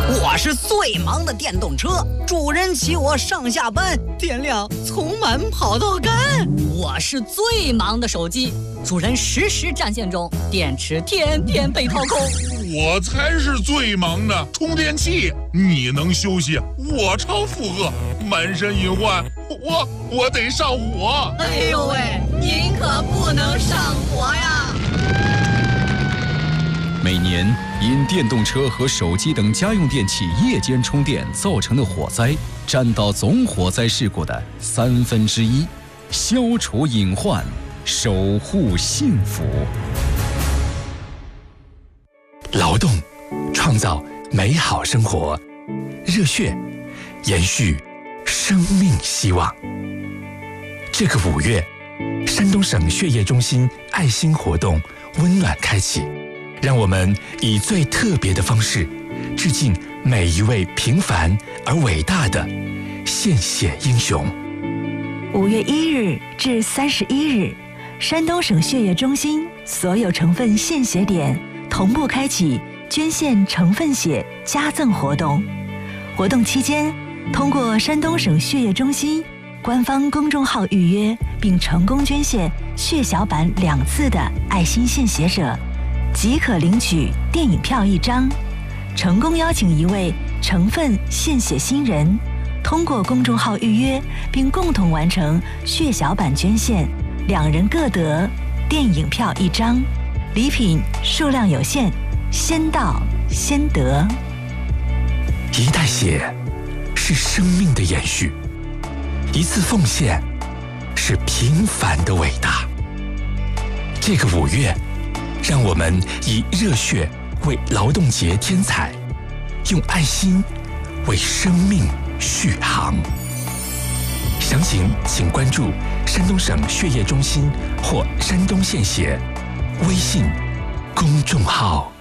我是最忙的电动车，主人骑我上下班，电量从满跑到干。 我是最忙的手机，主人实时占线中，电池天天被掏空。 我才是最忙的充电器，你能休息，我超负荷，满身隐患，我得上火。 哎呦喂，您可不能上火呀！ 每年因电动车和手机等家用电器夜间充电造成的火灾，占到总火灾事故的1/3。消除隐患，守护幸福。 劳动，创造美好生活；热血，延续生命希望。这个5月，山东省血液中心爱心活动温暖开启。让我们以最特别的方式，致敬每一位平凡而伟大的献血英雄。 5月1日至31日，山东省血液中心所有成分献血点同步开启捐献成分血加赠活动。活动期间，通过山东省血液中心官方公众号预约并成功捐献血小板2次的爱心献血者，即可领取电影票1张。成功邀请1位成分献血新人通过公众号预约，并共同完成血小板捐献，2人各得电影票1张。礼品数量有限，先到先得。 一袋血是生命的延续，一次奉献是平凡的伟大。这个5月，让我们以热血为劳动节添彩，用爱心为生命续航。详情请关注山东省血液中心或山东献血微信公众号。